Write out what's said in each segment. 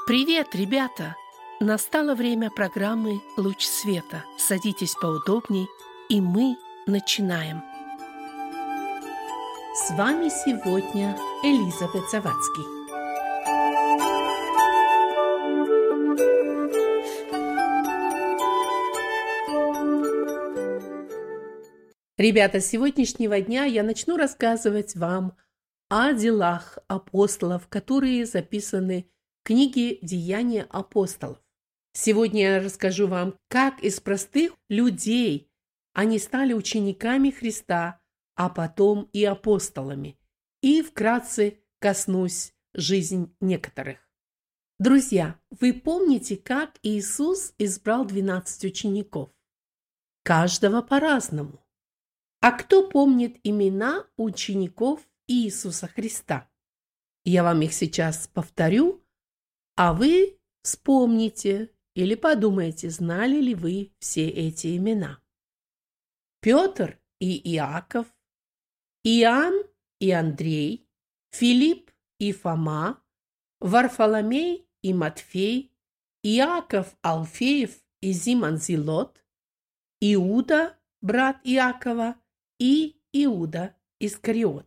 Привет, ребята! Настало время программы «Луч света». Садитесь поудобней, и мы начинаем. С вами сегодня Элизабет Завадский. Ребята, с сегодняшнего дня я начну рассказывать вам о делах апостолов, которые записаны в книге «Деяния апостолов». Сегодня я расскажу вам, как из простых людей они стали учениками Христа, а потом и апостолами. И вкратце коснусь жизни некоторых. Друзья, вы помните, как Иисус избрал 12 учеников? Каждого по-разному. А кто помнит имена учеников Иисуса Христа? Я вам их сейчас повторю, а вы вспомните или подумайте, знали ли вы все эти имена. Петр и Иаков, Иоанн и Андрей, Филипп и Фома, Варфоломей и Матфей, Иаков Алфеев и Зимон Зелот, Иуда, брат Иакова, и Иуда Искариот.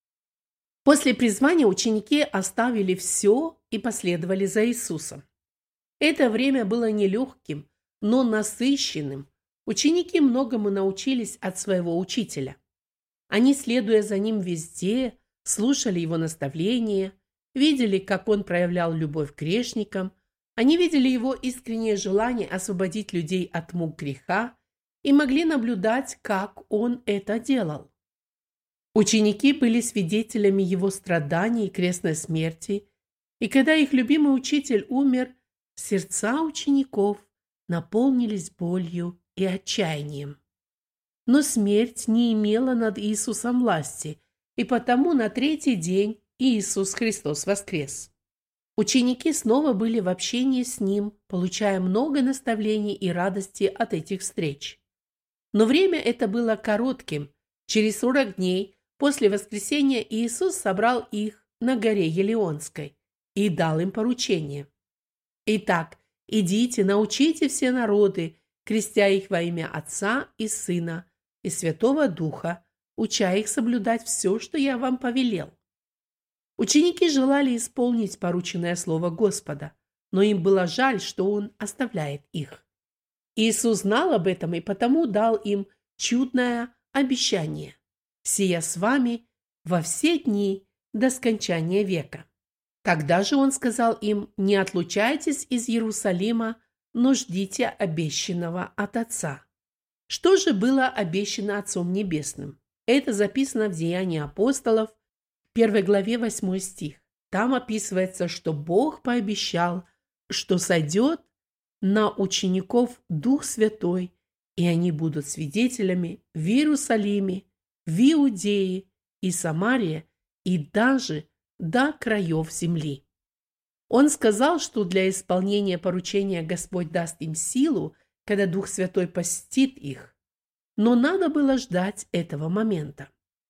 После призвания ученики оставили все и последовали за Иисусом. Это время было нелегким, но насыщенным. Ученики многому научились от своего учителя. Они, следуя за ним везде, слушали его наставления, видели, как он проявлял любовь к грешникам, они видели его искреннее желание освободить людей от мук греха и могли наблюдать, как он это делал. Ученики были свидетелями его страданий и крестной смерти, и когда их любимый учитель умер, сердца учеников наполнились болью и отчаянием. Но смерть не имела над Иисусом власти, и потому на третий день Иисус Христос воскрес. Ученики снова были в общении с Ним, получая много наставлений и радости от этих встреч. Но время это было коротким. Через 40 дней после воскресения Иисус собрал их на горе Елеонской и дал им поручение. Итак, идите, научите все народы, крестя их во имя Отца и Сына и Святого Духа, уча их соблюдать все, что я вам повелел. Ученики желали исполнить порученное слово Господа, но им было жаль, что Он оставляет их. Иисус знал об этом и потому дал им чудное обещание: «Сия с вами во все дни до скончания века». Тогда же Он сказал им: «Не отлучайтесь из Иерусалима, но ждите обещанного от Отца». Что же было обещано Отцом Небесным? Это записано в Деянии апостолов, 1 главе 8 стих. Там описывается, что Бог пообещал, что сойдет на учеников Дух Святой, и они будут свидетелями в Иерусалиме, в Иудее и Самарии, и даже до краев земли. Он сказал, что для исполнения поручения Господь даст им силу, когда Дух Святой посетит их. Но надо было ждать этого момента.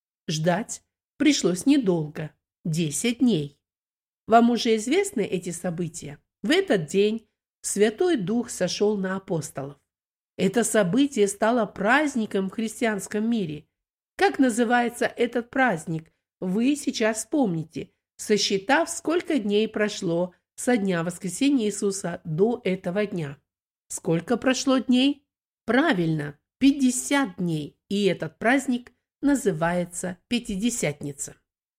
Ждать пришлось недолго, 10 дней. Вам уже известны эти события? В этот день Святой Дух сошел на апостолов. Это событие стало праздником в христианском мире. Как называется этот праздник, вы сейчас вспомните, сосчитав, сколько дней прошло со дня воскресения Иисуса до этого дня. Сколько прошло дней? Правильно, 50 дней, и этот праздник называется Пятидесятница.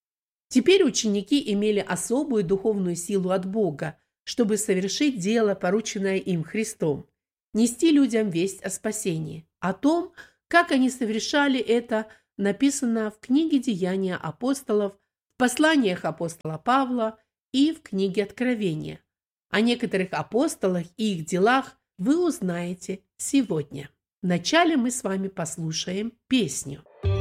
Теперь ученики имели особую духовную силу от Бога, чтобы совершить дело, порученное им Христом, нести людям весть о спасении. О том, как они совершали это, написано в книге «Деяния апостолов», в посланиях апостола Павла и в книге Откровения. О некоторых апостолах и их делах вы узнаете сегодня. Вначале мы с вами послушаем песню.